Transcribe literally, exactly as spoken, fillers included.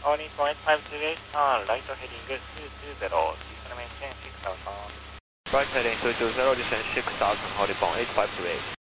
Only point five two eight, uh, right heading two two zero, descend maintain six thousand. Right heading two two zero, descend six thousand, hold it eight five two eight.